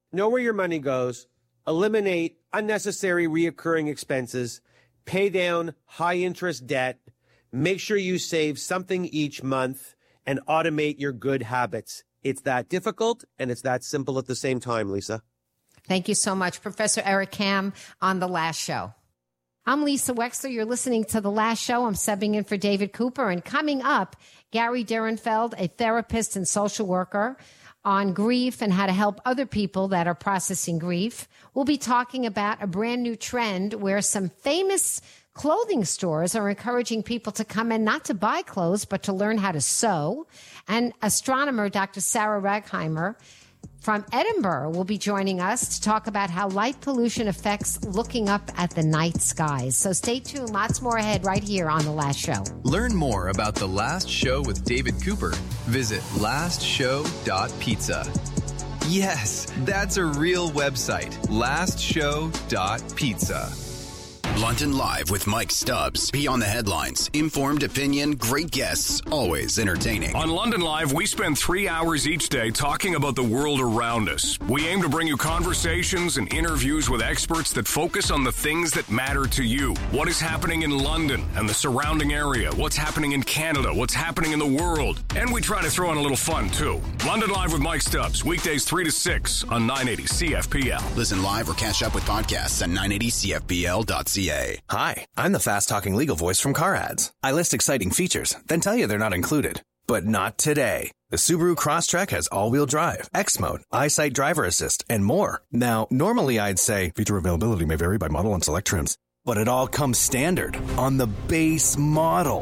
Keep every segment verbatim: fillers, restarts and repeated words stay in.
know where your money goes, eliminate unnecessary reoccurring expenses, pay down high-interest debt, make sure you save something each month, and automate your good habits. It's that difficult, and it's that simple at the same time, Lisa. Thank you so much, Professor Eric Kam, on The Last Show. I'm Lisa Wexler. You're listening to The Last Show. I'm subbing in for David Cooper. And coming up, Gary Derenfeld, a therapist and social worker, on grief and how to help other people that are processing grief. We'll be talking about a brand new trend where some famous clothing stores are encouraging people to come in not to buy clothes, but to learn how to sew. And astronomer Doctor Sarah Ragheimer from Edinburgh will be joining us to talk about how light pollution affects looking up at the night skies. So stay tuned. Lots more ahead right here on The Last Show. Learn more about The Last Show with David Cooper. Visit last show dot pizza. Yes, that's a real website. last show dot pizza. London Live with Mike Stubbs. Beyond the headlines. Informed opinion, great guests, always entertaining. On London Live, we spend three hours each day talking about the world around us. We aim to bring you conversations and interviews with experts that focus on the things that matter to you. What is happening in London and the surrounding area? What's happening in Canada? What's happening in the world? And we try to throw in a little fun, too. London Live with Mike Stubbs. Weekdays three to six on nine eighty C F P L. Listen live or catch up with podcasts at nine eighty C F P L dot C A. Hi, I'm the fast-talking legal voice from Car Ads. I list exciting features, then tell you they're not included. But not today. The Subaru Crosstrek has all-wheel drive, X-Mode, EyeSight driver assist, and more. Now, normally I'd say feature availability may vary by model and select trims. But it all comes standard on the base model.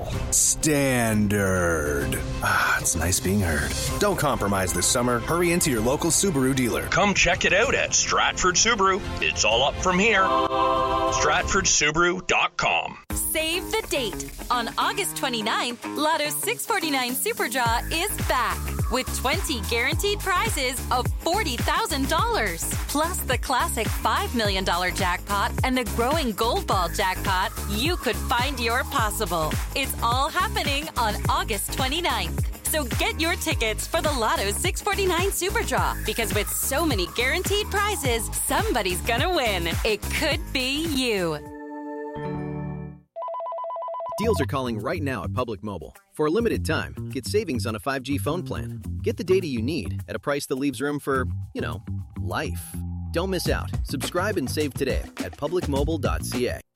Standard. Ah, it's nice being heard. Don't compromise this summer. Hurry into your local Subaru dealer. Come check it out at Stratford Subaru. It's all up from here. Stratford Subaru dot com. Save the date. On August twenty-ninth, Lotto six forty-nine Super Draw is back with twenty guaranteed prizes of forty thousand dollars. Plus the classic five million dollars jackpot and the growing Gold Ball jackpot. You could find your possible. It's all happening on August twenty-ninth. So get your tickets for the Lotto six forty-nine Super Draw, because with so many guaranteed prizes, somebody's gonna win. It could be you. Deals are calling right now at Public Mobile. For a limited time, get savings on a five G phone plan. Get the data you need at a price that leaves room for, you know, life. Don't miss out. Subscribe and save today at public mobile dot c a.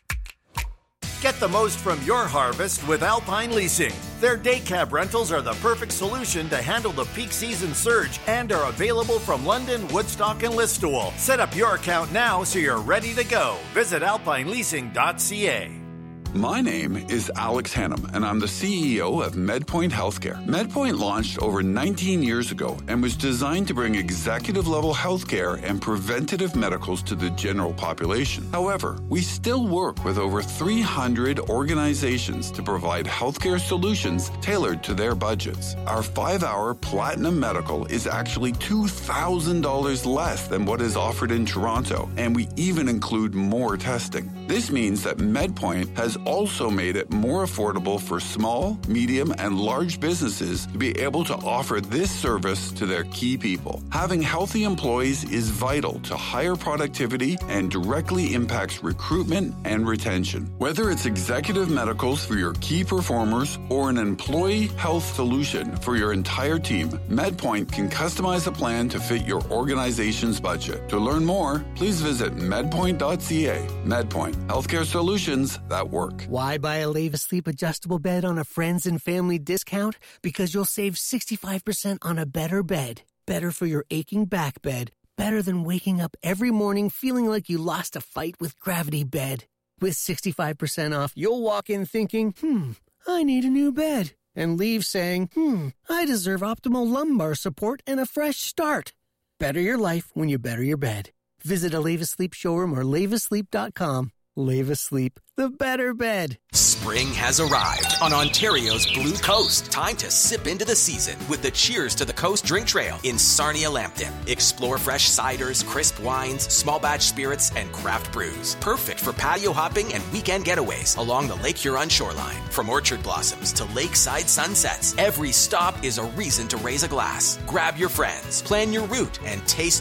Get the most from your harvest with Alpine Leasing. Their day cab rentals are the perfect solution to handle the peak season surge and are available from London, Woodstock, and Listowel. Set up your account now so you're ready to go. Visit alpine leasing dot c a. My name is Alex Hannum, and I'm the C E O of MedPoint Healthcare. MedPoint launched over nineteen years ago and was designed to bring executive-level healthcare and preventative medicals to the general population. However, we still work with over three hundred organizations to provide healthcare solutions tailored to their budgets. Our five-hour Platinum Medical is actually two thousand dollars less than what is offered in Toronto, and we even include more testing. This means that MedPoint has also made it more affordable for small, medium, and large businesses to be able to offer this service to their key people. Having healthy employees is vital to higher productivity and directly impacts recruitment and retention. Whether it's executive medicals for your key performers or an employee health solution for your entire team, MedPoint can customize a plan to fit your organization's budget. To learn more, please visit medpoint dot c a. MedPoint, healthcare solutions that work. Why buy a Leva Sleep adjustable bed on a friends and family discount? Because you'll save sixty-five percent on a better bed. Better for your aching back bed. Better than waking up every morning feeling like you lost a fight with Gravity Bed. With sixty-five percent off, you'll walk in thinking, hmm, I need a new bed. And leave saying, hmm, I deserve optimal lumbar support and a fresh start. Better your life when you better your bed. Visit a Leva Sleep showroom or leva sleep dot com. Leva Sleep, the better bed. Spring has arrived on Ontario's Blue Coast. Time to sip into the season with the Cheers to the Coast Drink Trail in Sarnia-Lambton. Explore fresh ciders, crisp wines, small batch spirits, and craft brews. Perfect for patio hopping and weekend getaways along the Lake Huron shoreline. From orchard blossoms to lakeside sunsets, every stop is a reason to raise a glass. Grab your friends, plan your route, and taste your way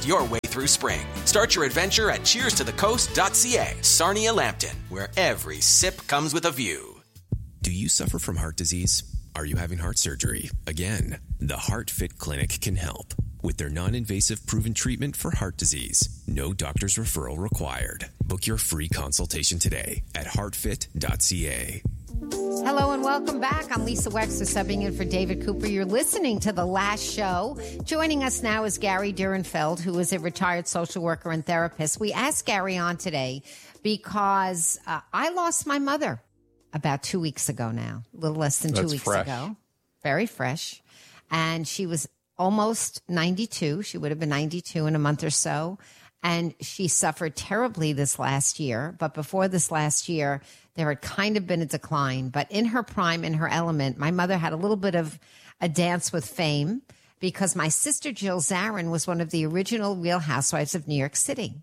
through spring. Start your adventure at cheers to the coast dot c a. Sarnia Lambton, where every sip comes with a view. Do you suffer from heart disease? Are you having heart surgery? Again, the HeartFit Clinic can help. With their non-invasive proven treatment for heart disease, no doctor's referral required. Book your free consultation today at heart fit dot c a. Hello and welcome back. I'm Lisa Wexler, subbing in for David Cooper. You're listening to The Last Show. Joining us now is Gary Dierenfeld, who is a retired social worker and therapist. We asked Gary on today because uh, I lost my mother about two weeks ago now, a little less than two That's weeks fresh. ago. Very fresh. And she was almost ninety-two. She would have been ninety-two in a month or so. And she suffered terribly this last year. But before this last year, there had kind of been a decline. But in her prime, in her element, my mother had a little bit of a dance with fame because my sister Jill Zarin was one of the original Real Housewives of New York City.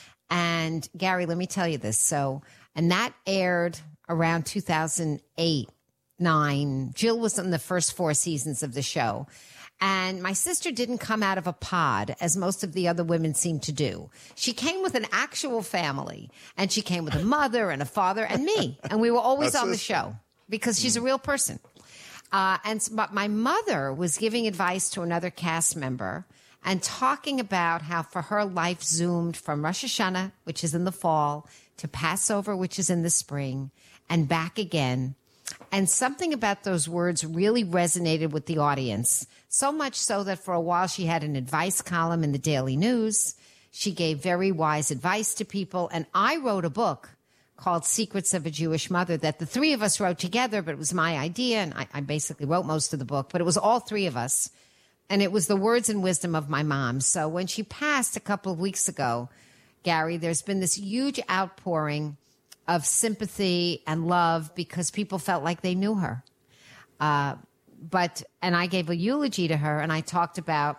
And Gary, let me tell you this. So, and that aired around two thousand eight, nine. Jill was in the first four seasons of the show. And my sister didn't come out of a pod, as most of the other women seem to do. She came with an actual family, and she came with a mother and a father and me. And we were always That's on the it. show because she's a real person. Uh, and s- but my mother was giving advice to another cast member and talking about how for her life zoomed from Rosh Hashanah, which is in the fall, to Passover, which is in the spring, and back again. And something about those words really resonated with the audience, so much so that for a while she had an advice column in the Daily News. She gave very wise advice to people. And I wrote a book called Secrets of a Jewish Mother that the three of us wrote together, but it was my idea. And I, I basically wrote most of the book, but it was all three of us. And it was the words and wisdom of my mom. So when she passed a couple of weeks ago, Gary, there's been this huge outpouring of sympathy and love because people felt like they knew her. Uh, but, and I gave a eulogy to her, and I talked about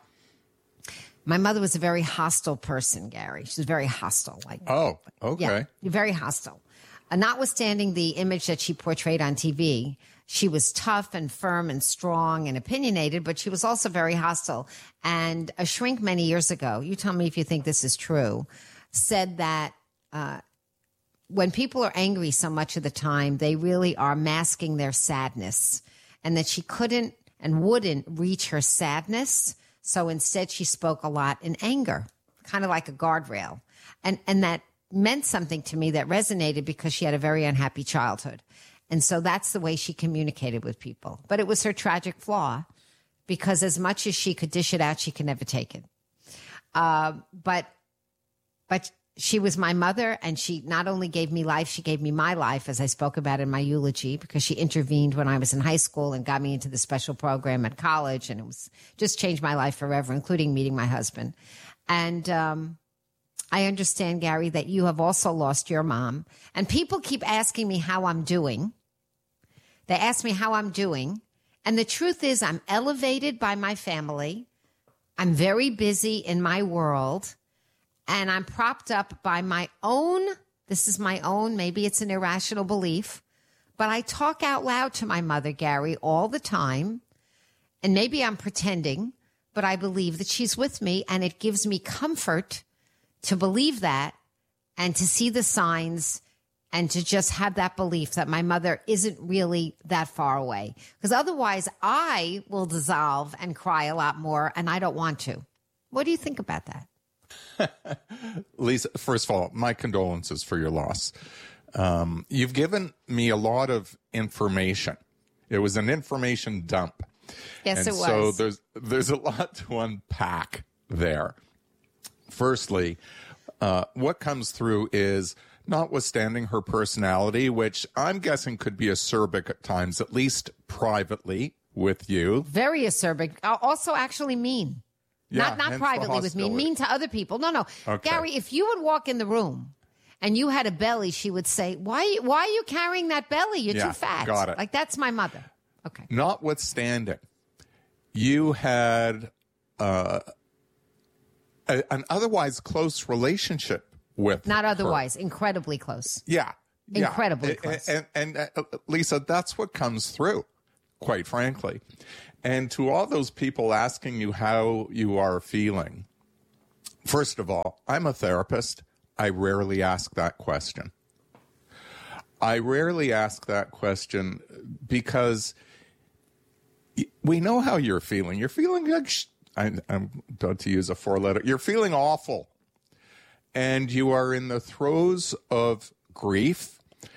my mother was a very hostile person, Gary. She was very hostile. Like, Oh, okay. yeah, very hostile. Uh, notwithstanding the image that she portrayed on T V, she was tough and firm and strong and opinionated, but she was also very hostile. And a shrink many years ago, you tell me if you think this is true, said that uh, when people are angry so much of the time, they really are masking their sadness, and that she couldn't and wouldn't reach her sadness. So instead, she spoke a lot in anger, kind of like a guardrail. And, and that meant something to me that resonated because she had a very unhappy childhood. And so that's the way she communicated with people. But it was her tragic flaw because as much as she could dish it out, she could never take it. Uh, but, but she was my mother, and she not only gave me life, she gave me my life, as I spoke about in my eulogy, because she intervened when I was in high school and got me into the special program at college. And it was just changed my life forever, including meeting my husband. And, um, I understand, Gary, that you have also lost your mom. And people keep asking me how I'm doing. They ask me how I'm doing. And the truth is, I'm elevated by my family. I'm very busy in my world. And I'm propped up by my own, this is my own, maybe it's an irrational belief, but I talk out loud to my mother, Gary, all the time. And maybe I'm pretending, but I believe that she's with me, and it gives me comfort to believe that and to see the signs and to just have that belief that my mother isn't really that far away. Because otherwise I will dissolve and cry a lot more, and I don't want to. What do you think about that? Lisa, first of all, my condolences for your loss. Um, you've given me a lot of information. It was an information dump. Yes, and it was. So there's there's a lot to unpack there. Firstly, uh, what comes through is, notwithstanding her personality, which I'm guessing could be acerbic at times, at least privately with you. Very acerbic. Uh, Also actually mean. Yeah, not not hence the privately with me, hostility. mean to other people. No, no. Okay. Gary, if you would walk in the room and you had a belly, she would say, why, why are you carrying that belly? You're Yeah, too fat. got it. Like, that's my mother. Okay. Notwithstanding, you had uh, a, an otherwise close relationship with Not her. otherwise. Incredibly close. Yeah. yeah. Incredibly And- close. And, and, uh, Lisa, that's what comes through, quite frankly. And to all those people asking you how you are feeling, First of all, I'm a therapist. I rarely ask that question. I rarely ask that question because we know how you're feeling. You're feeling like, sh- I'm, I'm about to use a four letter, you're feeling awful. And you are in the throes of grief.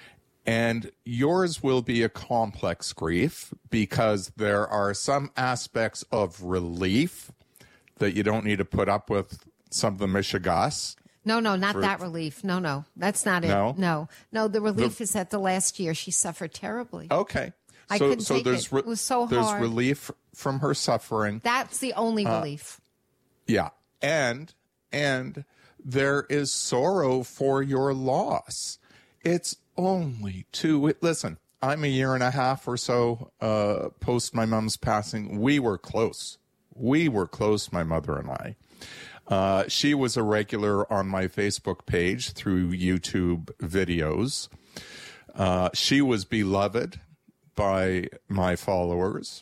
And yours will be a complex grief because there are some aspects of relief that you don't need to put up with some of the mishigas. No, no, not For, that relief. No, no, that's not it. No? No, no, the relief The- is that the last year she suffered terribly. Okay. I so, couldn't so take there's it. re- It was so there's hard. relief from her suffering. That's the only Uh, relief. Yeah. And, and there is sorrow for your loss. It's only two. Listen, I'm a year and a half or so uh, post my mom's passing. We were close. We were close, my mother and I. Uh, she was a regular on my Facebook page through YouTube videos. Uh, she was beloved by my followers.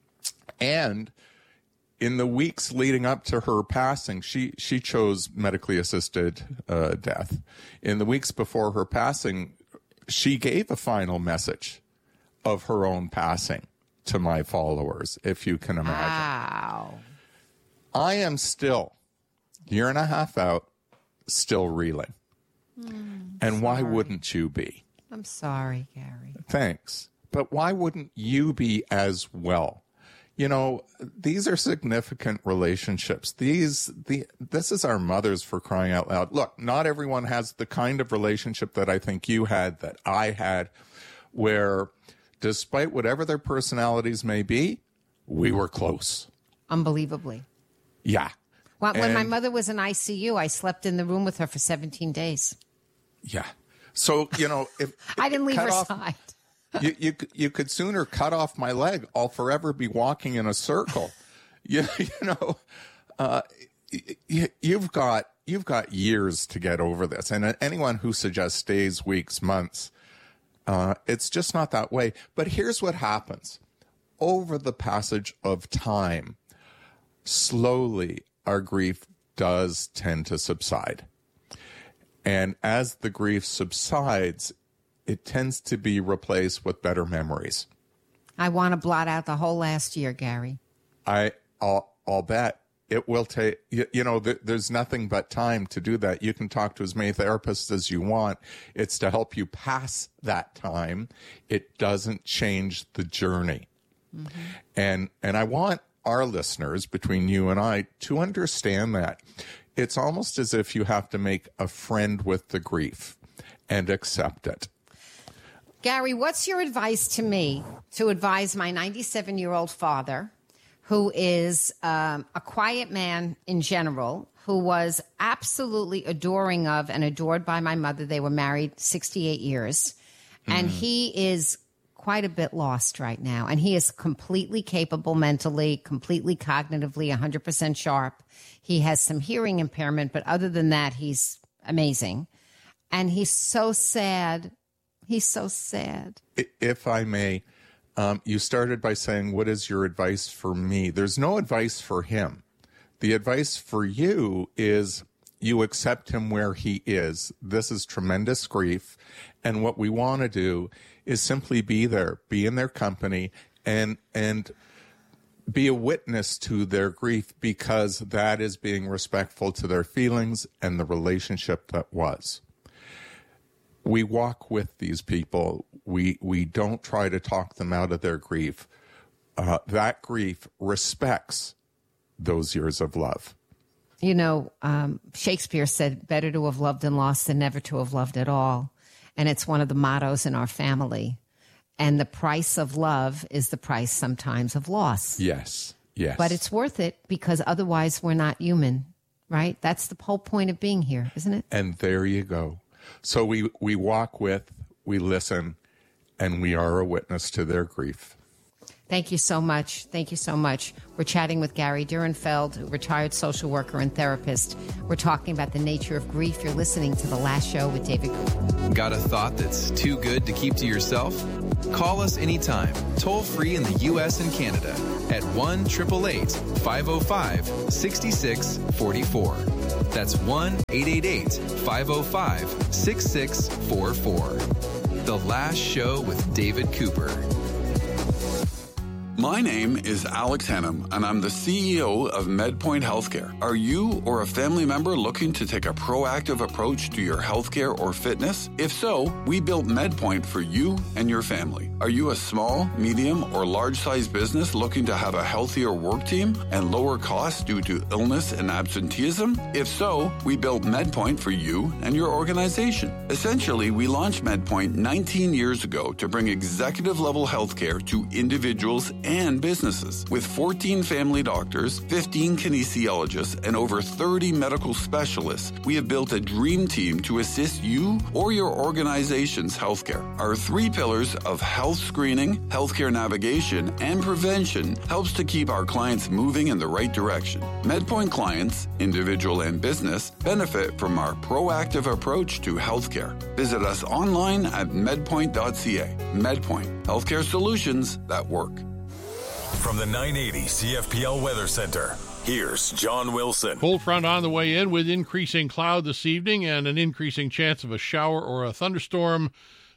And in the weeks leading up to her passing, she, she chose medically assisted uh, death. In the weeks before her passing, she gave a final message of her own passing to my followers, if you can imagine. Wow. I am still, year and a half out, still reeling. Mm, and why sorry. wouldn't you be? I'm sorry, Gary. Thanks. But why wouldn't you be as well? You know, these are significant relationships. These, the, this is our mothers, for crying out loud. Look, not everyone has the kind of relationship that I think you had, that I had, where despite whatever their personalities may be, we were close. Unbelievably. Yeah. When, when my And- mother was in I C U, I slept in the room with her for seventeen days. Yeah. So, you know, if I didn't leave cut her off- side. you, you you could sooner cut off my leg. I'll forever be walking in a circle. you, you know, uh, you, you've got you've got years to get over this. And anyone who suggests days, weeks, months, uh, it's just not that way. But here's what happens: over the passage of time, slowly our grief does tend to subside. And as the grief subsides, it tends to be replaced with better memories. I want to blot out the whole last year, Gary. I, I'll, I'll bet it will take, you, you know, th- there's nothing but time to do that. You can talk to as many therapists as you want. It's to help you pass that time. It doesn't change the journey. Mm-hmm. And, and I want our listeners, between you and I, to understand that. It's almost as if you have to make a friend with the grief and accept it. Gary, what's your advice to me to advise my ninety-seven-year-old father, who is um, a quiet man in general, who was absolutely adoring of and adored by my mother? They were married sixty-eight years, and mm. he is quite a bit lost right now. And he is completely capable mentally, completely cognitively, one hundred percent sharp. He has some hearing impairment, but other than that, he's amazing. And he's so sad. He's so sad. If I may, um, you started by saying, what is your advice for me? There's no advice for him. The advice for you is you accept him where he is. This is tremendous grief. And what we want to do is simply be there, be in their company, and and be a witness to their grief, because that is being respectful to their feelings and the relationship that was. We walk with these people. We we don't try to talk them out of their grief. Uh, that grief respects those years of love. You know, um, Shakespeare said, better to have loved and lost than never to have loved at all. And it's one of the mottos in our family. And the price of love is the price sometimes of loss. Yes, yes. But it's worth it, because otherwise we're not human, right? That's the whole point of being here, isn't it? And there you go. So we, we walk with, we listen, and we are a witness to their grief. Thank you so much. Thank you so much. We're chatting with Gary Durenfeld, a retired social worker and therapist. We're talking about the nature of grief. You're listening to The Last Show with David Cooper. Got a thought that's too good to keep to yourself? Call us anytime, toll free in the U S and Canada at one eight eight eight, five oh five, six six four four. That's one eight eight eight, five oh five, six six four four. The Last Show with David Cooper. My name is Alex Hannum, and I'm the C E O of MedPoint Healthcare. Are you or a family member looking to take a proactive approach to your healthcare or fitness? If so, we built MedPoint for you and your family. Are you a small, medium, or large-sized business looking to have a healthier work team and lower costs due to illness and absenteeism? If so, we built MedPoint for you and your organization. Essentially, we launched MedPoint nineteen years ago to bring executive-level healthcare to individuals and businesses. With fourteen family doctors, fifteen kinesiologists, and over thirty medical specialists, we have built a dream team to assist you or your organization's healthcare. Our three pillars of health screening, healthcare navigation, and prevention helps to keep our clients moving in the right direction. MedPoint clients, individual and business, benefit from our proactive approach to healthcare. Visit us online at medpoint dot c a. MedPoint, healthcare solutions that work. From the nine eighty C F P L Weather Center, here's John Wilson. Cold front on the way in with increasing cloud this evening and an increasing chance of a shower or a thunderstorm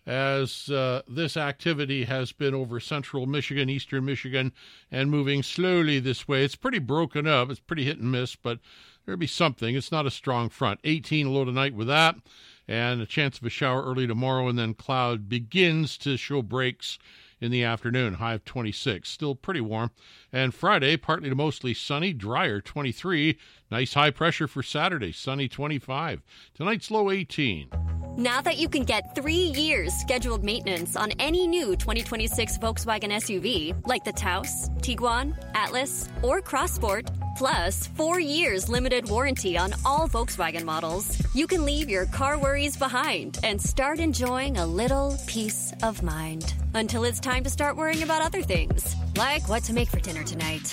as uh, this activity has been over central Michigan, eastern Michigan, and moving slowly this way. It's pretty broken up. It's pretty hit and miss, but there'll be something. It's not a strong front. eighteen low tonight with that, and a chance of a shower early tomorrow, and then cloud begins to show breaks in the afternoon, high of twenty-six. Still pretty warm. And Friday, partly to mostly sunny, drier, twenty-three. Nice high pressure for Saturday, sunny, twenty-five. Tonight's low, eighteen. Now that you can get three years scheduled maintenance on any new twenty twenty-six Volkswagen S U V, like the Taos, Tiguan, Atlas, or Crossport, plus four years limited warranty on all Volkswagen models, you can leave your car worries behind and start enjoying a little peace of mind. Until it's time to start worrying about other things, like what to make for dinner tonight.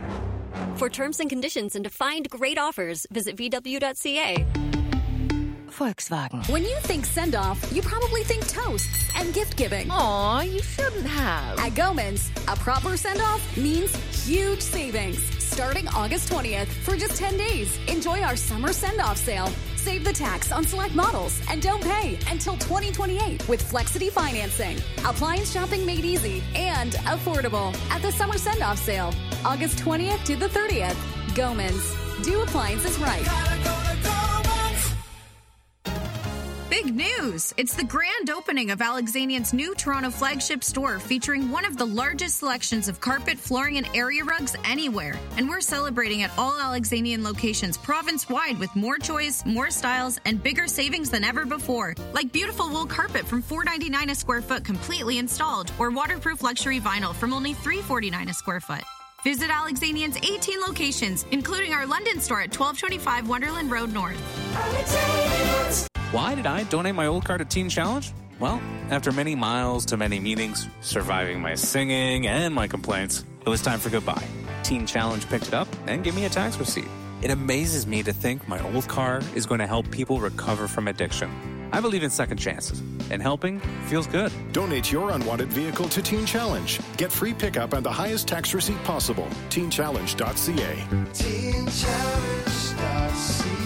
For terms and conditions and to find great offers, visit v w dot c a. Volkswagen. When you think send-off, you probably think toasts and gift-giving. Aw, you shouldn't have. At Goman's, a proper send-off means huge savings. Starting August twentieth, for just ten days, enjoy our summer send-off sale. Save the tax on select models and don't pay until twenty twenty-eight with Flexity financing. Appliance shopping made easy and affordable at the summer send-off sale, August twentieth to the thirtieth. Goman's. Do appliances right. Big news! It's the grand opening of Alexanian's new Toronto flagship store featuring one of the largest selections of carpet, flooring, and area rugs anywhere. And we're celebrating at all Alexanian locations province-wide with more choice, more styles, and bigger savings than ever before. Like beautiful wool carpet from four dollars and ninety-nine cents a square foot completely installed, or waterproof luxury vinyl from only three dollars and forty-nine cents a square foot. Visit Alexanian's eighteen locations, including our London store at twelve twenty-five Wonderland Road North. Why did I donate my old car to Teen Challenge? Well, after many miles to many meetings, surviving my singing and my complaints, it was time for goodbye. Teen Challenge picked it up and gave me a tax receipt. It amazes me to think my old car is going to help people recover from addiction. I believe in second chances, and helping feels good. Donate your unwanted vehicle to Teen Challenge. Get free pickup and the highest tax receipt possible. teen challenge dot c a. teen challenge dot c a.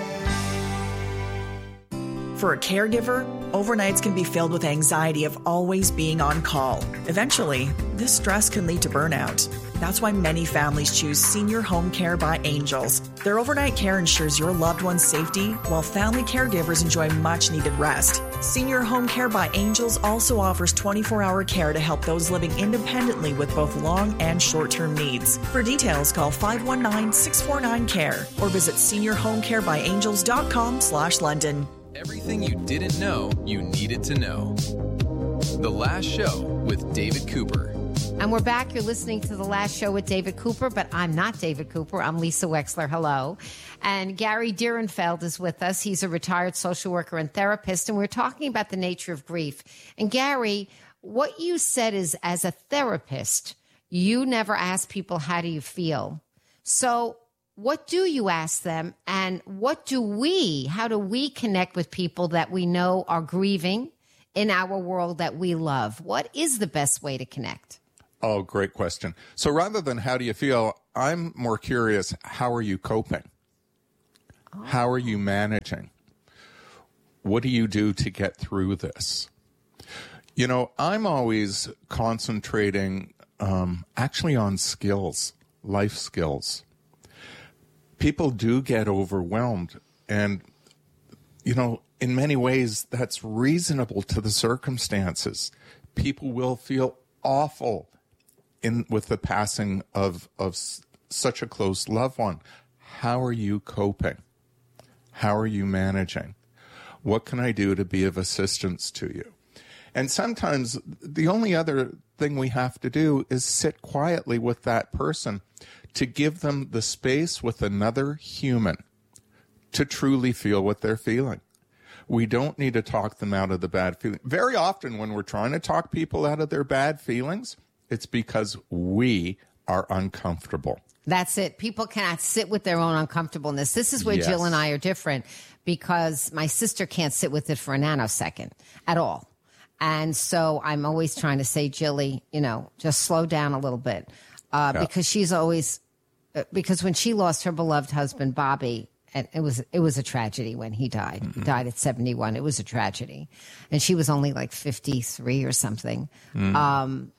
For a caregiver, overnights can be filled with anxiety of always being on call. Eventually, this stress can lead to burnout. That's why many families choose Senior Home Care by Angels. Their overnight care ensures your loved one's safety, while family caregivers enjoy much-needed rest. Senior Home Care by Angels also offers twenty-four hour care to help those living independently with both long and short-term needs. For details, call five one nine, six four nine, C A R E or visit senior home care by angels dot com slash London. Everything you didn't know you needed to know. The Last Show with David Cooper. And we're back. You're listening to The Last Show with David Cooper, but I'm not David Cooper. I'm Lisa Wexler. Hello. And Gary Dierenfeld is with us. He's a retired social worker and therapist, and we're talking about the nature of grief. And Gary, what you said is, as a therapist, you never ask people, how do you feel? So what do you ask them, and what do we, how do we connect with people that we know are grieving in our world that we love? What is the best way to connect? Oh, great question. So rather than how do you feel, I'm more curious, how are you coping? Oh. How are you managing? What do you do to get through this? You know, I'm always concentrating um, actually on skills, life skills. People do get overwhelmed, and, you know, in many ways, that's reasonable to the circumstances. People will feel awful in with the passing of, of s- such a close loved one. How are you coping? How are you managing? What can I do to be of assistance to you? And sometimes the only other thing we have to do is sit quietly with that person to give them the space with another human to truly feel what they're feeling. We don't need to talk them out of the bad feeling. Very often when we're trying to talk people out of their bad feelings, it's because we are uncomfortable. That's it. People cannot sit with their own uncomfortableness. This is where Yes. Jill and I are different, because my sister can't sit with it for a nanosecond at all. And so I'm always trying to say, Jilly, you know, just slow down a little bit. Uh, Yeah. Because she's always, uh, because when she lost her beloved husband, Bobby, and it was it was a tragedy when he died. Mm-hmm. He died at seventy-one. It was a tragedy. And she was only like fifty-three or something. Mm. Um,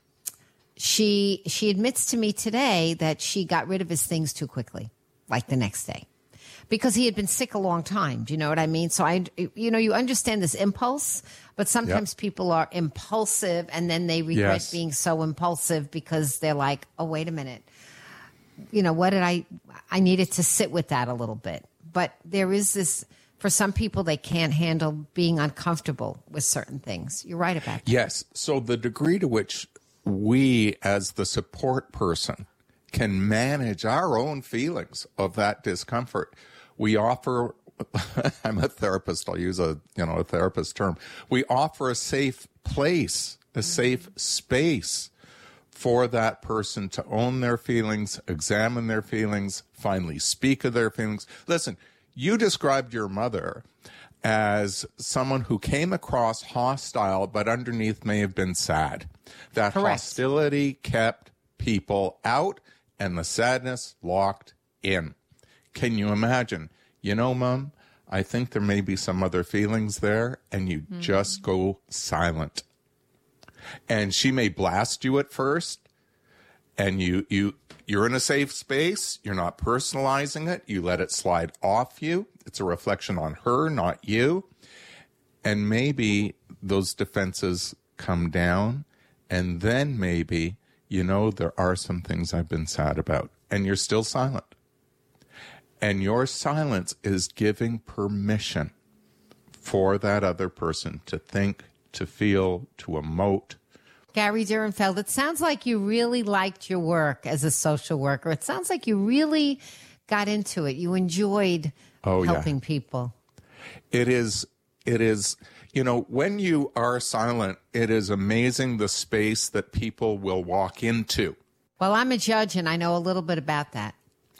she she admits to me today that she got rid of his things too quickly, like the next day, because he had been sick a long time. Do you know what I mean? So I, you know, you understand this impulse, but sometimes Yep. people are impulsive and then they regret Yes. being so impulsive because they're like, oh, wait a minute. You know, what did I, I needed to sit with that a little bit. But there is this, for some people, they can't handle being uncomfortable with certain things. You're right about that. Yes. So the degree to which we, as the support person, can manage our own feelings of that discomfort, we offer, I'm a therapist, I'll use a, you know, a therapist term. We offer a safe place, a safe space for that person to own their feelings, examine their feelings, finally speak of their feelings. Listen, you described your mother as someone who came across hostile, but underneath may have been sad. That Correct. hostility kept people out and the sadness locked in. Can you imagine? You know, Mom, I think there may be some other feelings there, and you Mm-hmm. just go silent. And she may blast you at first, and you you you're in a safe space. You're not personalizing it. You let it slide off you. It's a reflection on her, not you. And maybe those defenses come down, and then maybe, you know, there are some things I've been sad about, and you're still silent. And your silence is giving permission for that other person to think, to feel, to emote. Gary Durenfeld, it sounds like you really liked your work as a social worker. It sounds like you really got into it. You enjoyed Oh, yeah. helping people. It is, it is, you know, when you are silent, it is amazing the space that people will walk into. Well, I'm a judge and I know a little bit about that.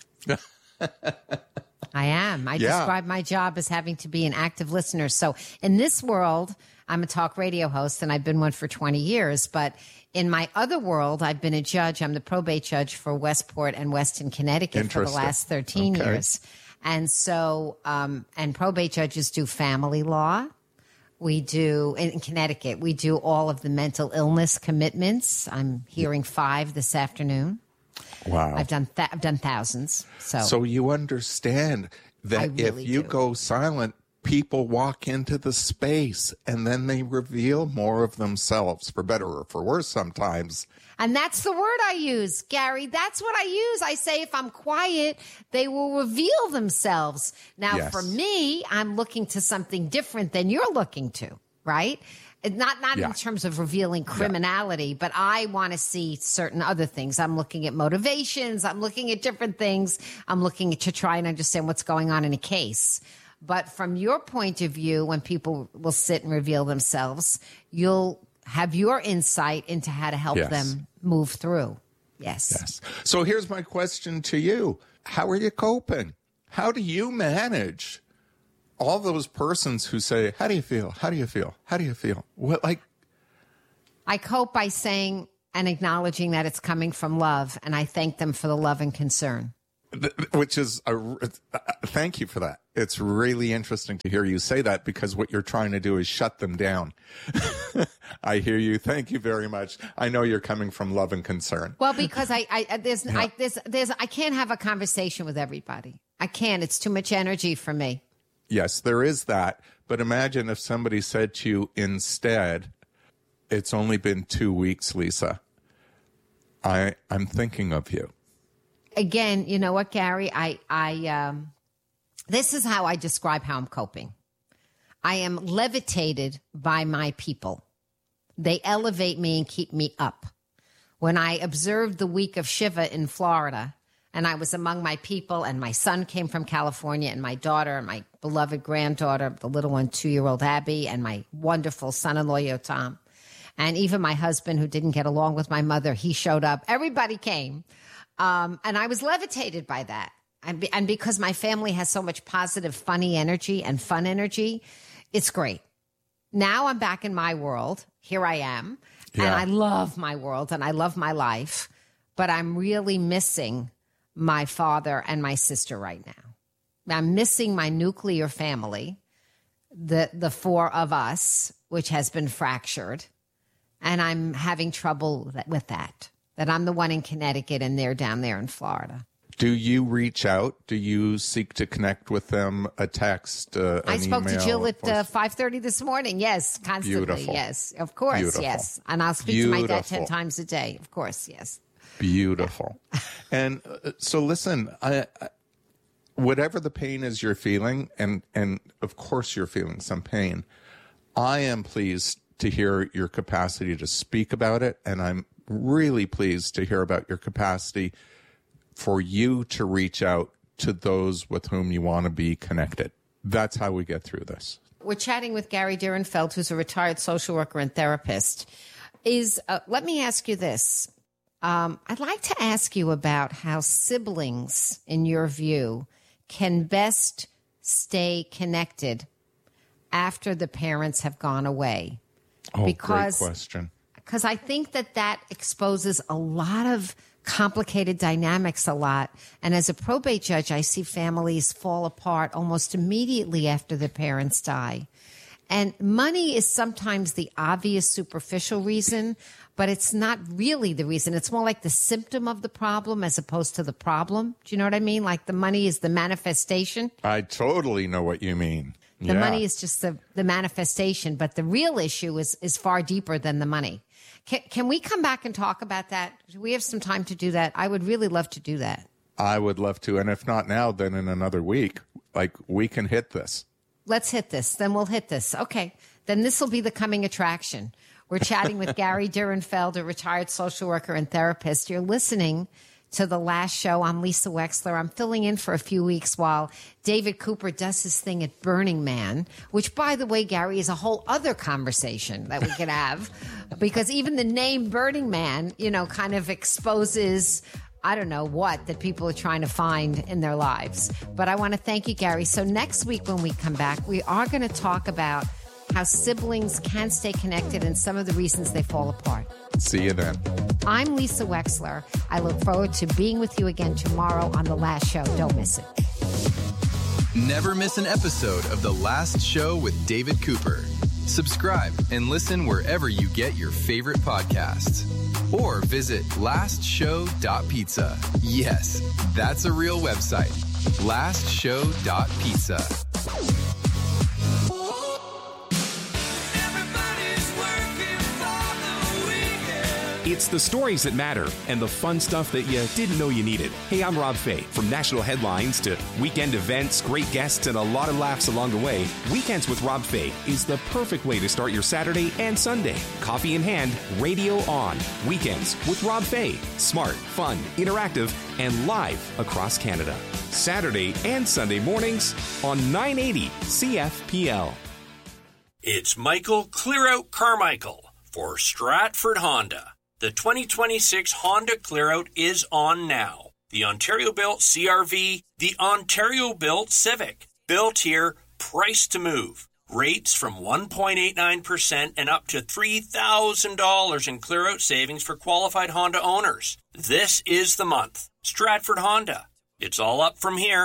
I am. I Yeah. describe my job as having to be an active listener. So in this world, I'm a talk radio host and I've been one for twenty years. But in my other world, I've been a judge. I'm the probate judge for Westport and Weston, Connecticut for the Interesting. last thirteen Okay. years. And so, um, and probate judges do family law. We do, in Connecticut, we do all of the mental illness commitments. I'm hearing five this afternoon. Wow. I've done th- I've done thousands. So, So you understand that I really if you do. go silent, people walk into the space and then they reveal more of themselves, for better or for worse sometimes. and that's the word I use, Gary. That's what I use. I say if I'm quiet, they will reveal themselves. Now, Yes. for me, I'm looking to something different than you're looking to, right? Not not Yeah. in terms of revealing criminality, but I want to see certain other things. I'm looking at motivations. I'm looking at different things. I'm looking at, to try and understand what's going on in a case. But from your point of view, when people will sit and reveal themselves, you'll have your insight into how to help Yes. them move through. Yes. Yes. So here's my question to you. How are you coping? How do you manage all those persons who say, how do you feel? How do you feel? How do you feel? What, like, I cope by saying and acknowledging that it's coming from love, and I thank them for the love and concern. Which is a, uh, thank you for that. It's really interesting to hear you say that, because what you're trying to do is shut them down. I hear you. Thank you very much. I know you're coming from love and concern. Well, because I, I there's, Yeah. I, there's, there's, I can't have a conversation with everybody. I can't. It's too much energy for me. Yes, there is that. But imagine if somebody said to you instead, it's only been two weeks, Lisa. I, I'm thinking of you. Again, you know what, Gary? I, I, um, this is how I describe how I'm coping. I am levitated by my people. They elevate me and keep me up. When I observed the week of Shiva in Florida, and I was among my people, and my son came from California, and my daughter, and my beloved granddaughter, the little one, two-year-old Abby, and my wonderful son-in-law, Yotam, and even my husband, who didn't get along with my mother, he showed up. Everybody came. Um, and I was levitated by that. And, be, and because my family has so much positive, funny energy and fun energy, it's great. Now I'm back in my world. Here I am. Yeah. And I love my world and I love my life. But I'm really missing my father and my sister right now. I'm missing my nuclear family, the the four of us, which has been fractured. And I'm having trouble with that. That I'm the one in Connecticut and they're down there in Florida. Do you reach out? Do you seek to connect with them? A text, uh, I an spoke email, to Jill at voice- uh, five thirty this morning. Yes, constantly. Beautiful. Yes, of course. Beautiful. Yes. And I'll speak to my dad ten Beautiful. times a day. Of course, yes. Beautiful. And uh, so listen, I, I, whatever the pain is you're feeling, and, and of course you're feeling some pain, I am pleased to hear your capacity to speak about it. And I'm really pleased to hear about your capacity for you to reach out to those with whom you want to be connected. That's how we get through this. We're chatting with Gary Dierenfeld, who's a retired social worker and therapist. Is uh, let me ask you this. Um, I'd like to ask you about how siblings, in your view, can best stay connected after the parents have gone away. Oh, Because- great question. Because I think that that exposes a lot of complicated dynamics a lot. And as a probate judge, I see families fall apart almost immediately after their parents die. And money is sometimes the obvious superficial reason, but it's not really the reason. It's more like the symptom of the problem as opposed to the problem. Do you know what I mean? Like the money is the manifestation. I totally know what you mean. The Yeah. money is just the, the manifestation, but the real issue is, is far deeper than the money. Can, can we come back and talk about that? Do we have some time to do that? I would really love to do that. I would love to. And if not now, then in another week, like we can hit this. Let's hit this. Then we'll hit this. Okay. Then this will be the coming attraction. We're chatting with Gary Dierenfeld, a retired social worker and therapist. You're listening to The Last Show. I'm Lisa Wexler. I'm filling in for a few weeks while David Cooper does his thing at Burning Man, which, by the way, Gary, is a whole other conversation that we could have because even the name Burning Man, you know, kind of exposes, I don't know what, that people are trying to find in their lives. But I want to thank you, Gary. So next week when we come back, we are going to talk about how siblings can stay connected and some of the reasons they fall apart. See you then. I'm Lisa Wexler. I look forward to being with you again tomorrow on The Last Show. Don't miss it. Never miss an episode of The Last Show with David Cooper. Subscribe and listen wherever you get your favorite podcasts. Or visit last show dot pizza. Yes, that's a real website. last show dot pizza. It's the stories that matter and the fun stuff that you didn't know you needed. Hey, I'm Rob Fay. From national headlines to weekend events, great guests, and a lot of laughs along the way, Weekends with Rob Fay is the perfect way to start your Saturday and Sunday. Coffee in hand, radio on. Weekends with Rob Fay. Smart, fun, interactive, and live across Canada. Saturday and Sunday mornings on nine eighty C F P L. It's Michael Clearout Carmichael for Stratford Honda. The twenty twenty-six Honda Clearout is on now. The Ontario-built C R V, the Ontario-built Civic. Built here, priced to move. Rates from one point eight nine percent and up to three thousand dollars in clearout savings for qualified Honda owners. This is the month. Stratford Honda. It's all up from here.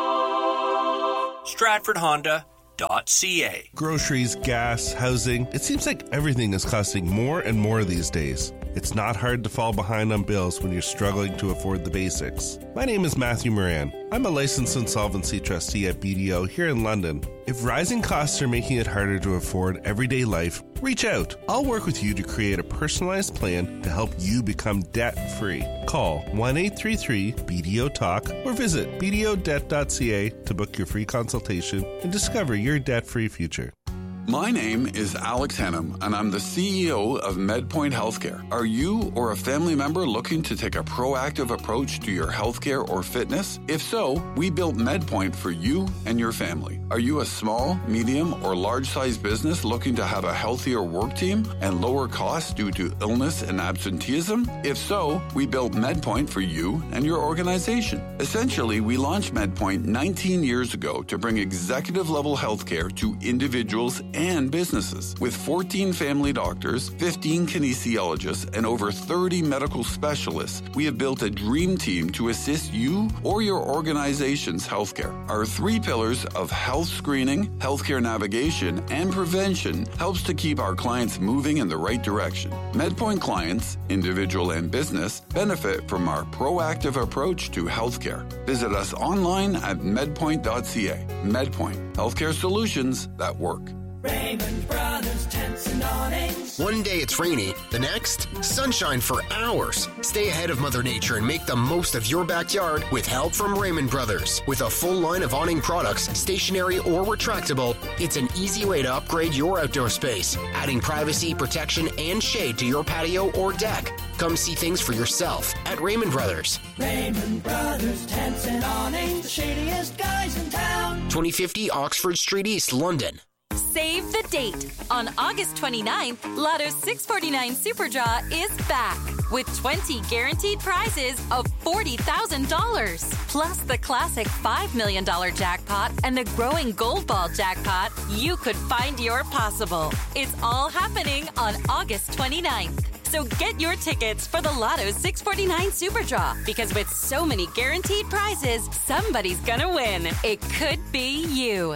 Stratford Honda dot C A. Groceries, gas, housing. It seems like everything is costing more and more these days. It's not hard to fall behind on bills when you're struggling to afford the basics. My name is Matthew Moran. I'm a licensed insolvency trustee at B D O here in London. If rising costs are making it harder to afford everyday life, reach out. I'll work with you to create a personalized plan to help you become debt-free. Call one eight three three B D O talk or visit B D O debt dot C A to book your free consultation and discover your debt-free future. My name is Alex Hannum, and I'm the C E O of MedPoint Healthcare. Are you or a family member looking to take a proactive approach to your healthcare or fitness? If so, we built MedPoint for you and your family. Are you a small, medium, or large-sized business looking to have a healthier work team and lower costs due to illness and absenteeism? If so, we built MedPoint for you and your organization. Essentially, we launched MedPoint nineteen years ago to bring executive-level healthcare to individuals and businesses. With fourteen family doctors, fifteen kinesiologists, and over thirty medical specialists, we have built a dream team to assist you or your organization's healthcare. Our three pillars of health screening, healthcare navigation, and prevention helps to keep our clients moving in the right direction. MedPoint clients, individual and business, benefit from our proactive approach to healthcare. Visit us online at medpoint dot C A. MedPoint, healthcare solutions that work. Raymond Brothers Tents and Awnings. One day it's rainy, the next, sunshine for hours. Stay ahead of Mother Nature and make the most of your backyard with help from Raymond Brothers. With a full line of awning products, stationary or retractable, it's an easy way to upgrade your outdoor space, adding privacy, protection, and shade to your patio or deck. Come see things for yourself at Raymond Brothers. Raymond Brothers Tents and Awnings, the shadiest guys in town. twenty fifty Oxford Street East, London. Save the date. On August twenty-ninth, Lotto's six forty-nine Super Draw is back with twenty guaranteed prizes of forty thousand dollars. Plus the classic five million dollars jackpot and the growing Gold Ball jackpot. You could find your possible. It's all happening on August twenty-ninth. So get your tickets for the Lotto's six forty-nine Super Draw, because with so many guaranteed prizes, somebody's gonna win. It could be you.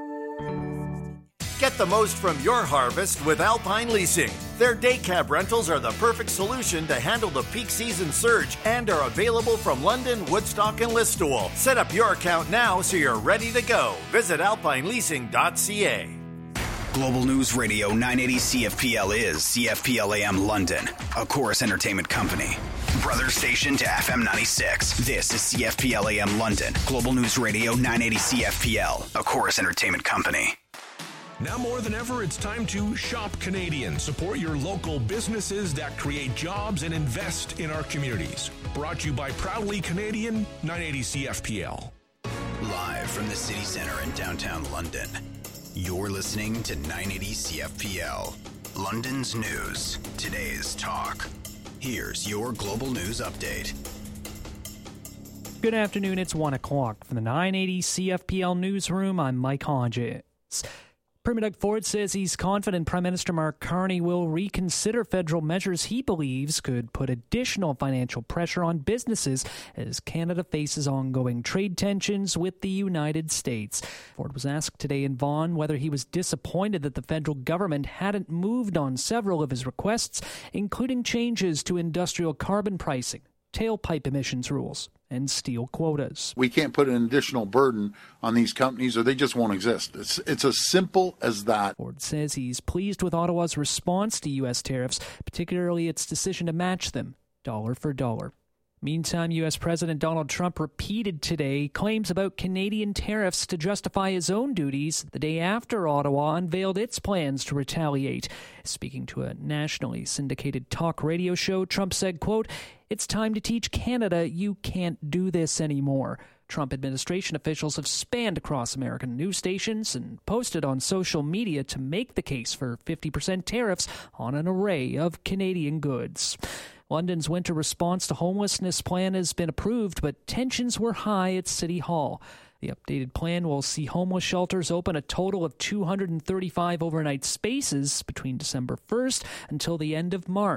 Get the most from your harvest with Alpine Leasing. Their day cab rentals are the perfect solution to handle the peak season surge and are available from London, Woodstock, and Listowel. Set up your account now so you're ready to go. Visit alpine leasing dot C A. Global News Radio nine eighty C F P L is C F P L A M London, a Chorus Entertainment company. Brother station to F M ninety-six. This is C F P L A M London. Global News Radio nine eighty C F P L, a Chorus Entertainment company. Now more than ever, it's time to shop Canadian. Support your local businesses that create jobs and invest in our communities. Brought to you by Proudly Canadian, nine eighty C F P L. Live from the city center in downtown London, you're listening to nine eighty C F P L. London's news, today's talk. Here's your global news update. Good afternoon, it's one o'clock. From the nine eighty C F P L newsroom, I'm Mike Hodges. Premier Doug Ford says he's confident Prime Minister Mark Carney will reconsider federal measures he believes could put additional financial pressure on businesses as Canada faces ongoing trade tensions with the United States. Ford was asked today in Vaughan whether he was disappointed that the federal government hadn't moved on several of his requests, including changes to industrial carbon pricing, tailpipe emissions rules, and steel quotas. We can't put an additional burden on these companies or they just won't exist. It's it's as simple as that. Ford says he's pleased with Ottawa's response to U S tariffs, particularly its decision to match them dollar for dollar. Meantime, U S President Donald Trump repeated today claims about Canadian tariffs to justify his own duties the day after Ottawa unveiled its plans to retaliate. Speaking to a nationally syndicated talk radio show, Trump said, quote, "It's time to teach Canada you can't do this anymore." Trump administration officials have spanned across American news stations and posted on social media to make the case for fifty percent tariffs on an array of Canadian goods. London's winter response to homelessness plan has been approved, but tensions were high at City Hall. The updated plan will see homeless shelters open a total of two hundred thirty-five overnight spaces between December first until the end of March.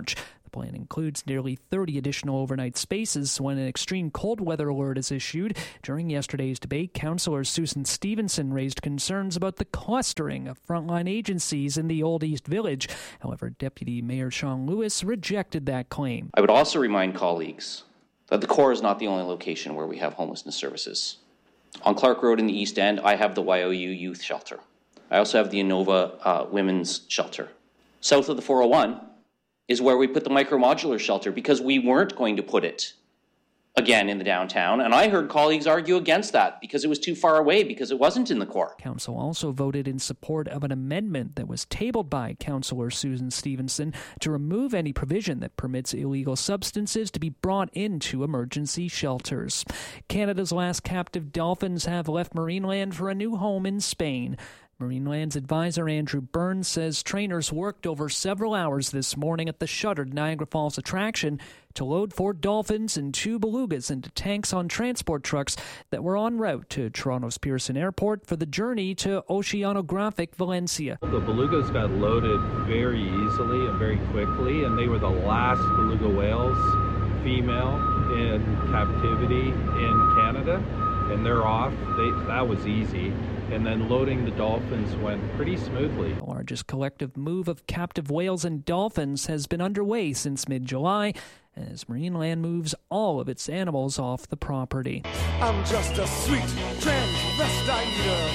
The plan includes nearly thirty additional overnight spaces when an extreme cold weather alert is issued. During yesterday's debate, Councillor Susan Stevenson raised concerns about the clustering of frontline agencies in the Old East Village. However, Deputy Mayor Sean Lewis rejected that claim. I would also remind colleagues that the core is not the only location where we have homelessness services. On Clark Road in the East End, I have the Y O U Youth Shelter. I also have the Inova uh, Women's Shelter. South of the four oh one is where we put the micro-modular shelter because we weren't going to put it again in the downtown. And I heard colleagues argue against that because it was too far away, because it wasn't in the core. Council also voted in support of an amendment that was tabled by Councillor Susan Stevenson to remove any provision that permits illegal substances to be brought into emergency shelters. Canada's last captive dolphins have left Marineland for a new home in Spain. Marineland's advisor Andrew Burns says trainers worked over several hours this morning at the shuttered Niagara Falls attraction to load four dolphins and two belugas into tanks on transport trucks that were en route to Toronto's Pearson Airport for the journey to Oceanographic Valencia. The belugas got loaded very easily and very quickly, and they were the last beluga whales, female, in captivity in Canada, and they're off. They, that was easy. And then loading the dolphins went pretty smoothly. The largest collective move of captive whales and dolphins has been underway since mid-July as Marineland moves all of its animals off the property. I'm just a sweet transvestite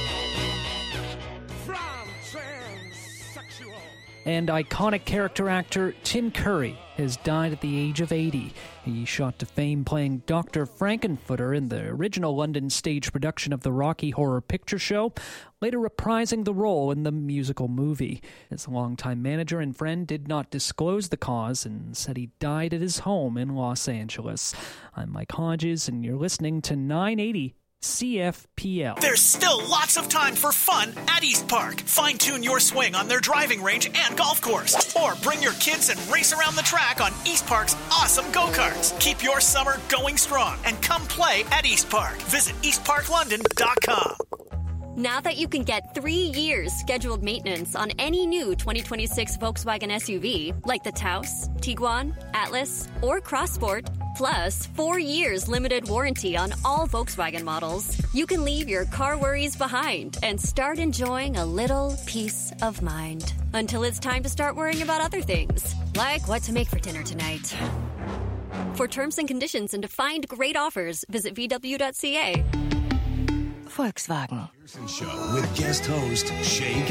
from transsexual. And iconic character actor Tim Curry has died at the age of eighty. He shot to fame playing Doctor Frankenfooter in the original London stage production of the Rocky Horror Picture Show, later reprising the role in the musical movie. His longtime manager and friend did not disclose the cause and said he died at his home in Los Angeles. I'm Mike Hodges, and you're listening to nine eighty C F P L. There's still lots of time for fun at East Park. Fine-tune your swing on their driving range and golf course. Or bring your kids and race around the track on East Park's awesome go-karts. Keep your summer going strong and come play at East Park. Visit east park london dot com. Now that you can get three years scheduled maintenance on any new twenty twenty-six Volkswagen S U V, like the Taos, Tiguan, Atlas, or Crossport, plus four years limited warranty on all Volkswagen models, you can leave your car worries behind and start enjoying a little peace of mind. Until it's time to start worrying about other things, like what to make for dinner tonight. For terms and conditions and to find great offers, visit v w dot c a. Volkswagen. Show with guest host Shay